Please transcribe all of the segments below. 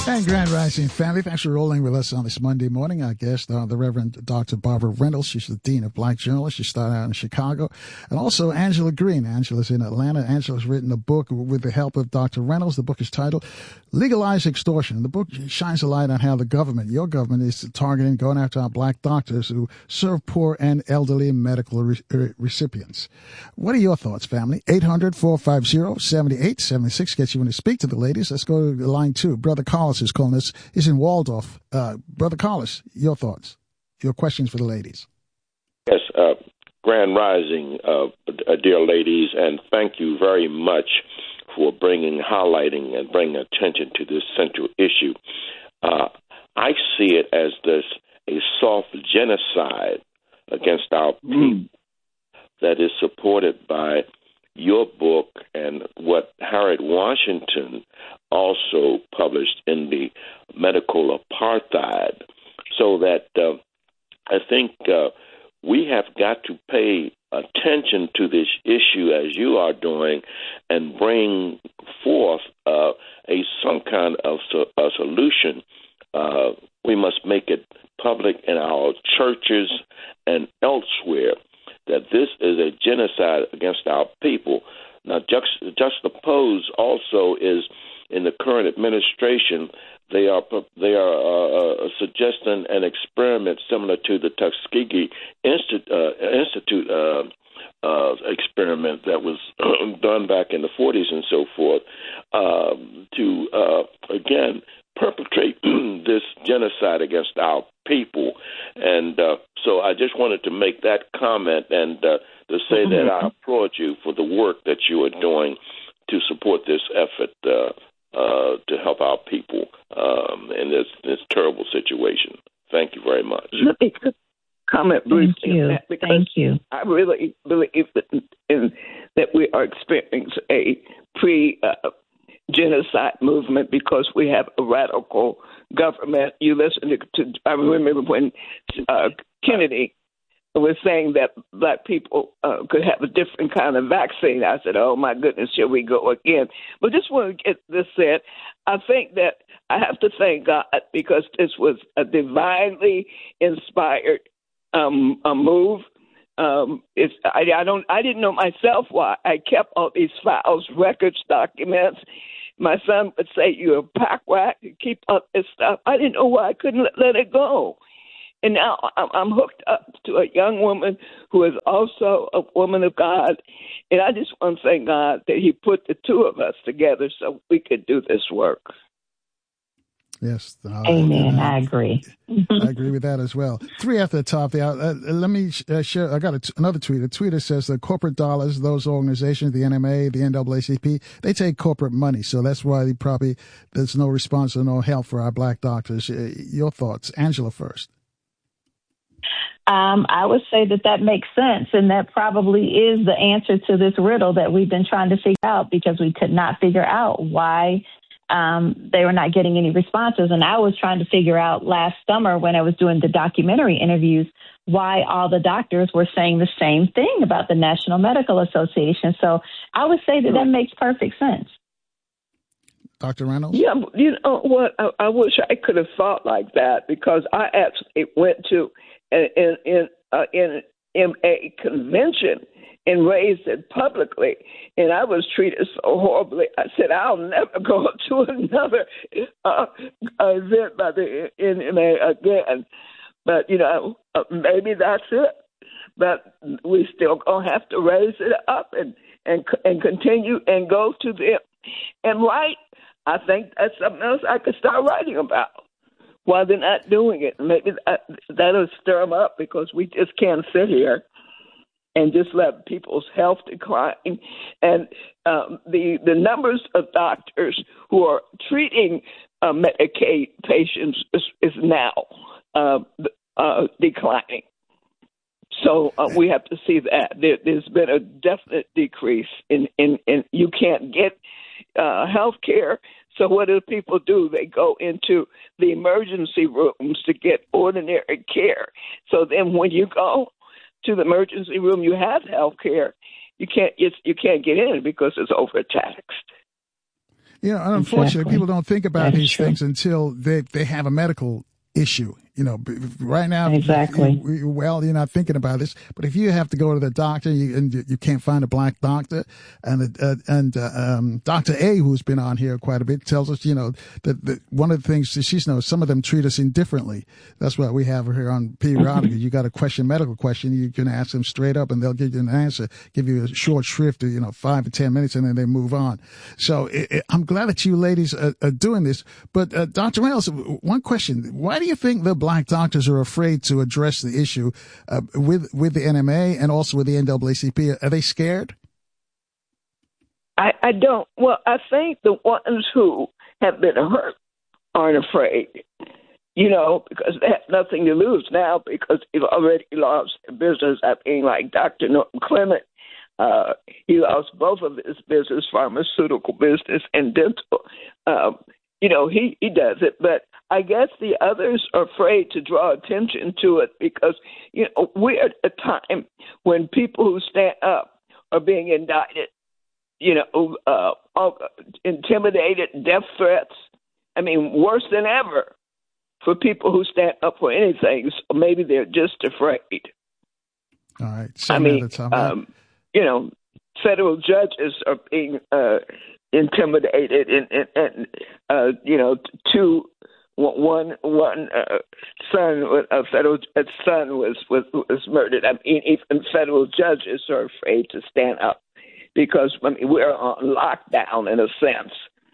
And Grand Rising family, thanks for rolling with us on this Monday morning. Our guest, the Reverend Dr. Barbara Reynolds. She's the Dean of Black Journalists. She started out in Chicago. And also Angela Green. Angela's in Atlanta. Angela's written a book with the help of Dr. Reynolds. The book is titled Legalize Extortion. The book shines a light on how the government, your government, is targeting, going after our black doctors who serve poor and elderly medical recipients. What are your thoughts, family? 800-450-7876 gets you in to speak to the ladies. Let's go to line 2. Brother Carlos is calling us. He's in Waldorf. Brother Carlos, your thoughts, your questions for the ladies. Yes, Grand Rising, dear ladies, and thank you very much for highlighting and bringing attention to this central issue. I see it as a soft genocide against our people that is supported by your book and what Harriet Washington also published in the Medical Apartheid, so that I think we have got to pay attention to this issue as you are doing and bring forth some kind of a solution. We must make it public in our churches and elsewhere that this is a genocide against our people. Now, juxtaposed also is in the current administration, they are suggesting an experiment similar to the Tuskegee Institute experiment that was done back in the 40s and so forth, to again perpetrate this genocide against our people. And so I just wanted to make that comment and to say that I applaud you for the work that you are doing to support this effort to help our people in this terrible situation. Thank you very much. Let me comment briefly on that, because Thank you. I really believe that we are experiencing a genocide movement because we have a radical government. You listen to I remember when Kennedy was saying that black people could have a different kind of vaccine. I said, oh, my goodness, here we go again. But just want to get this said. I think that I have to thank God because this was a divinely inspired move. I didn't know myself why I kept all these files, records, documents. My son would say, you're a packrat, you keep up this stuff. I didn't know why I couldn't let it go. And now I'm hooked up to a young woman who is also a woman of God. And I just want to thank God that he put the two of us together so we could do this work. Yes. Amen. I agree. I agree with that as well. 3 after the top. Let me share. I got another tweet. A tweeter says the corporate dollars, those organizations, the NMA, the NAACP, they take corporate money. So that's why there's no response or no help for our black doctors. Your thoughts? Angela first. I would say that makes sense, and that probably is the answer to this riddle that we've been trying to figure out because we could not figure out why they were not getting any responses. And I was trying to figure out last summer when I was doing the documentary interviews why all the doctors were saying the same thing about the National Medical Association. So I would say that makes perfect sense. Dr. Reynolds? Yeah, you know what? I wish I could have thought like that because I actually went to an MA convention and raised it publicly, and I was treated so horribly. I said, I'll never go to another event by the NMA again. But, maybe that's it. But we still going to have to raise it up and continue and go to them and write. I think that's something else I could start writing about. Why they're not doing it. Maybe that'll stir them up because we just can't sit here and just let people's health decline. And the numbers of doctors who are treating Medicaid patients is now declining. So we have to see that. There's been a definite decrease in you can't get health care. So what do people do? They go into the emergency rooms to get ordinary care. So then when you go to the emergency room, you have health care. You can't get in because it's overtaxed. You know, and unfortunately, people don't think about these things until they have a medical issue. You know, right now, well, you're not thinking about this, but if you have to go to the doctor and you can't find a black doctor, and Dr. A, who's been on here quite a bit, tells us, you know, that one of the things she knows, some of them treat us indifferently. That's what we have here on periodically. You got a medical question, you can ask them straight up and they'll give you an answer, give you a short shrift of, 5 to 10 minutes, and then they move on. So I'm glad that you ladies are doing this. But Dr. Reynolds, one question. Why do you think the black doctors are afraid to address the issue with the NMA and also with the NAACP? Are they scared? I don't. Well, I think the ones who have been hurt aren't afraid, because they have nothing to lose now because they've already lost their business. I mean, like Dr. Norton Clement, he lost both of his business, pharmaceutical business and dental. He does it, but I guess the others are afraid to draw attention to it because, we're at a time when people who stand up are being indicted, intimidated, death threats. I mean, worse than ever for people who stand up for anything. So maybe they're just afraid. All right. Federal judges are being intimidated and one son, a federal son was murdered. I mean, even federal judges are afraid to stand up because we're on lockdown in a sense.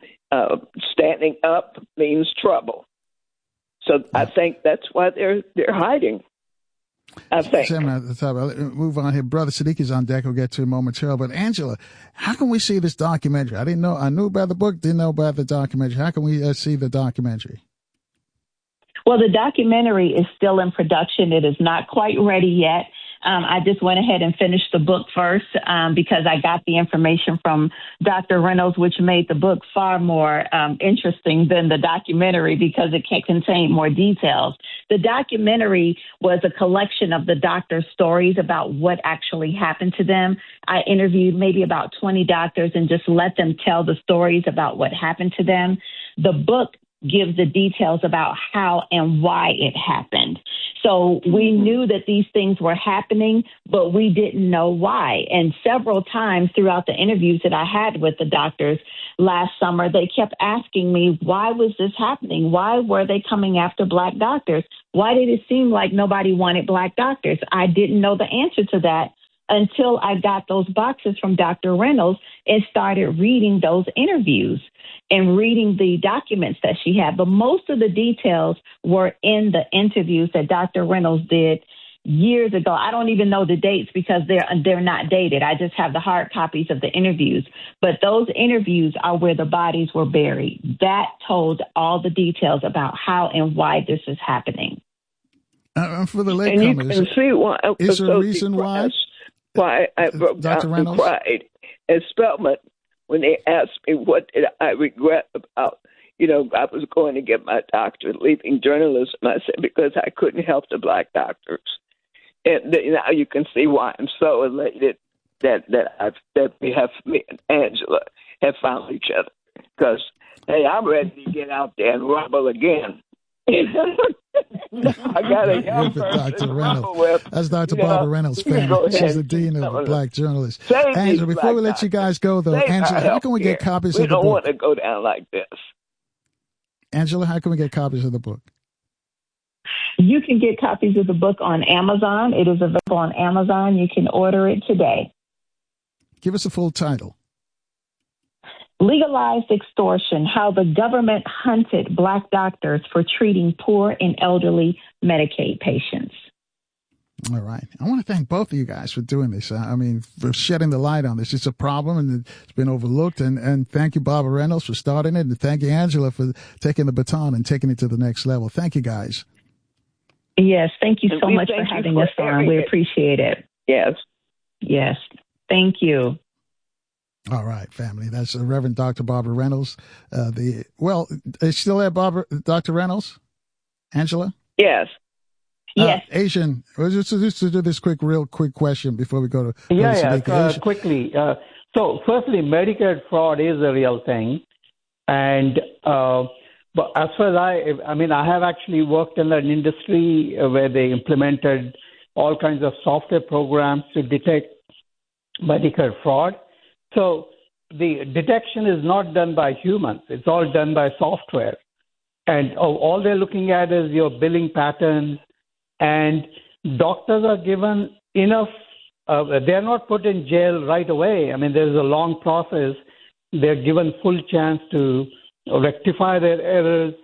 Standing up means trouble. So I think that's why they're hiding. I think. Move on here. Brother Sadiq is on deck. We'll get to him momentarily. But Angela, how can we see this documentary? I didn't know. I knew about the book, didn't know about the documentary. How can we see the documentary? Well, the documentary is still in production. It is not quite ready yet. I just went ahead and finished the book first because I got the information from Dr. Reynolds, which made the book far more interesting than the documentary because it contained more details. The documentary was a collection of the doctor's stories about what actually happened to them. I interviewed maybe about 20 doctors and just let them tell the stories about what happened to them. The book gives the details about how and why it happened. So we knew that these things were happening, but we didn't know why. And several times throughout the interviews that I had with the doctors last summer, they kept asking me, why was this happening? Why were they coming after black doctors? Why did it seem like nobody wanted black doctors? I didn't know the answer to that until I got those boxes from Dr. Reynolds and started reading those interviews and reading the documents that she had. But most of the details were in the interviews that Dr. Reynolds did years ago. I don't even know the dates because they're not dated. I just have the hard copies of the interviews. But those interviews are where the bodies were buried. That told all the details about how and why this is happening. For the latecomers, and you can see why. Is there a reason why I broke Dr. down Reynolds? and cried at Spelman when they asked me what did I regret about, I was going to get my doctorate, leaving journalism. I said, because I couldn't help the black doctors. And now you can see why I'm so elated that me and Angela have found each other. Because, hey, I'm ready to get out there and rumble again. I got a young person to rumble with. That's Dr. Barbara Reynolds' family. She's the dean of Black Journalists. Angela, before we let you guys go, though, Angela, how can we get copies of the book? We don't want to go down like this. Angela, how can we get copies of the book? You can get copies of the book on Amazon. It is available on Amazon. You can order it today. Give us a full title. Legalized Extortion, How the Government Hunted Black Doctors for Treating Poor and Elderly Medicaid Patients. All right. I want to thank both of you guys for doing this. For shedding the light on this. It's a problem and it's been overlooked. And thank you, Barbara Reynolds, for starting it. And thank you, Angela, for taking the baton and taking it to the next level. Thank you, guys. Yes. Thank you so much for having us on. We appreciate it. Yes. Yes. Thank you. All right, family. That's Reverend Dr. Barbara Reynolds. Is still there, Dr. Reynolds? Angela? Yes. Yes. Asian, just to do this real quick question before we go to... Quickly. So firstly, Medicare fraud is a real thing. And but as far as I have actually worked in an industry where they implemented all kinds of software programs to detect medical fraud. So the detection is not done by humans; it's all done by software. And all they're looking at is your billing patterns, and doctors are given enough. They're not put in jail right away. I mean, there's a long process. They're given full chance to rectify their errors,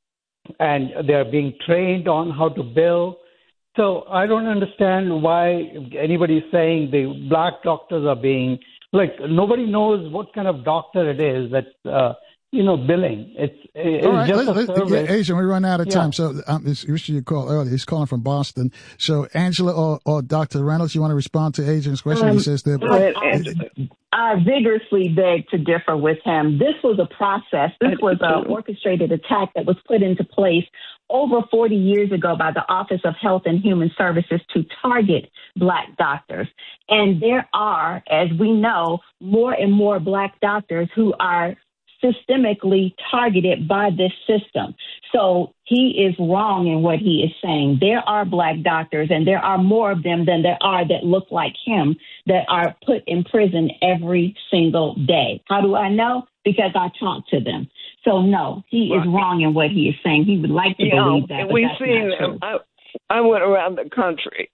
and they're being trained on how to bill. So I don't understand why anybody's saying the black doctors are being, like, nobody knows what kind of doctor it is that's billing. It's all right, just a service. Asian, we run out of time. So you called earlier. He's calling from Boston. So Angela or Dr. Reynolds, you want to respond to Asian's question? He says that I vigorously beg to differ with him. This was a process. This was an orchestrated attack that was put into place over 40 years ago by the Office of Health and Human Services to target black doctors. And there are, as we know, more and more black doctors who are systemically targeted by this system. So he is wrong in what he is saying. There are black doctors, and there are more of them than there are that look like him, that are put in prison every single day. How do I know? Because I talk to them. So no, he is wrong in what he is saying. He would like to believe that, but we've that's seen not them. true. I went around the country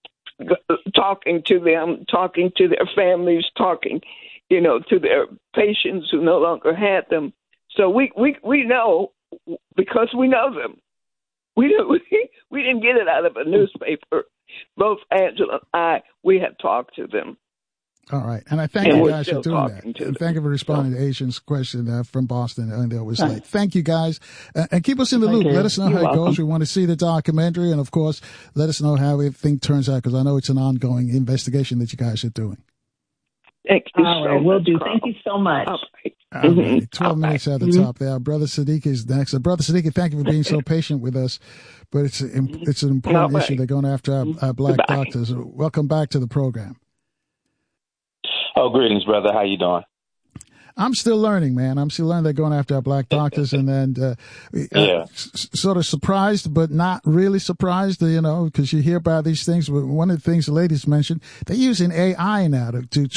talking to them, talking to their families, talking to their patients who no longer had them. So we know, because we know them. We didn't get it out of a newspaper. Both Angela and we had talked to them. All right. And I thank you guys for doing that. And thank you for responding to Asian's question from Boston. I know it was late. Thank you, guys. And keep us in the loop. Let us know how it goes. We want to see the documentary. And, of course, let us know how everything turns out, because I know it's an ongoing investigation that you guys are doing. Thank you All right, will do. Thank you so much. All right. 12 minutes at the top there. Brother Sadiq is next. Brother Sadiq, thank you for being so patient with us. But it's an important issue. They're going after our black doctors. Welcome back to the program. Oh, greetings, brother. How you doing? I'm still learning, man. I'm still learning. They're going after our black doctors, and then sort of surprised, but not really surprised, because you hear about these things. But one of the things the ladies mentioned, they're using AI now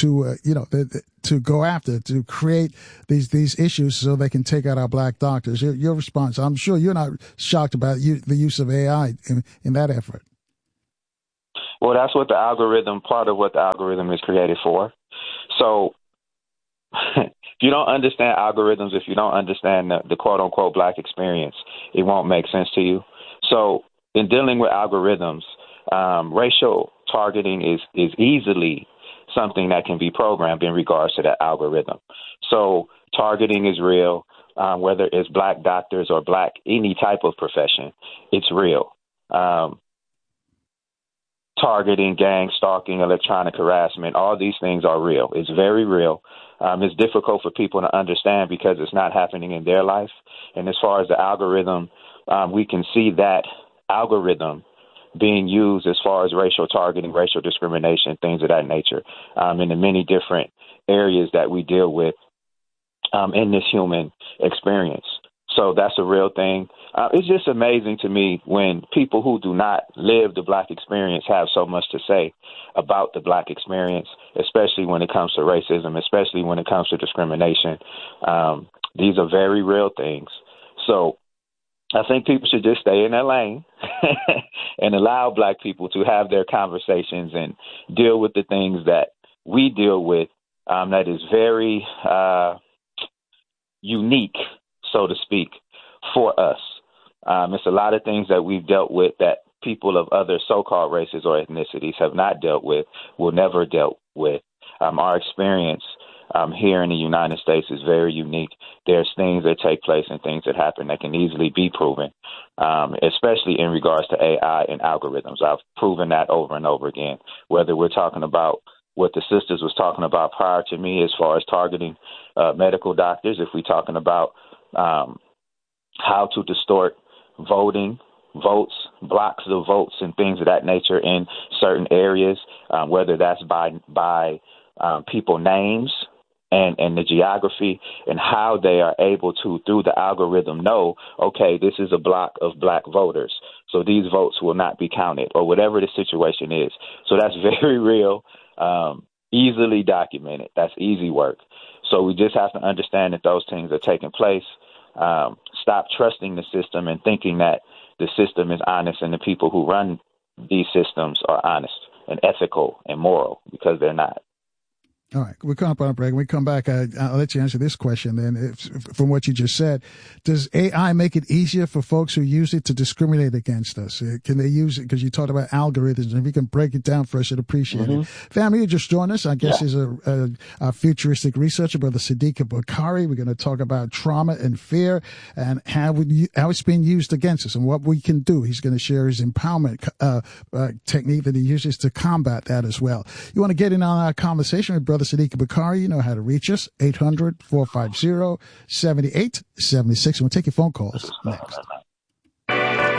to go after, to create these issues so they can take out our black doctors. Your response? I'm sure you're not shocked about the use of AI in that effort. Well, that's what part of what the algorithm is created for. So if you don't understand algorithms, if you don't understand the quote-unquote black experience, it won't make sense to you. So in dealing with algorithms, racial targeting is easily something that can be programmed in regards to that algorithm. So targeting is real, whether it's black doctors or black any type of profession, it's real. Targeting, gang stalking, electronic harassment, all these things are real. It's very real. It's difficult for people to understand because it's not happening in their life. And as far as the algorithm, we can see that algorithm being used as far as racial targeting, racial discrimination, things of that nature, in the many different areas that we deal with in this human experience. So that's a real thing. It's just amazing to me when people who do not live the black experience have so much to say about the black experience, especially when it comes to racism, especially when it comes to discrimination. These are very real things. So I think people should just stay in their lane and allow black people to have their conversations and deal with the things that we deal with that is very unique, so to speak, for us. It's a lot of things that we've dealt with that people of other so-called races or ethnicities have not dealt with, will never dealt with. Our experience here in the United States is very unique. There's things that take place and things that happen that can easily be proven, especially in regards to AI and algorithms. I've proven that over and over again, whether we're talking about what the sisters was talking about prior to me as far as targeting medical doctors, if we're talking about how to distort votes, blocks of votes, and things of that nature in certain areas, whether that's by people names, and the geography and how they are able to, through the algorithm, know, okay, this is a block of black voters, so these votes will not be counted, or whatever the situation is. So that's very real, easily documented. That's easy work. So we just have to understand that those things are taking place. Stop trusting the system and thinking that the system is honest and the people who run these systems are honest and ethical and moral, because they're not. All right, we'll come up on a break. When we come back, I'll let you answer this question then. From what you just said, does AI make it easier for folks who use it to discriminate against us? Can they use it? Because you talked about algorithms, and if you can break it down for us, I'd appreciate it. Family, you just joined us. I guess is a futuristic researcher, Brother Sadiq Bukhari. We're going to talk about trauma and fear and how it's being used against us and what we can do. He's going to share his empowerment technique that he uses to combat that as well. You want to get in on our conversation with Brother Sadiq Bukhari, you know how to reach us, 800-450-7876. We'll take your phone calls next.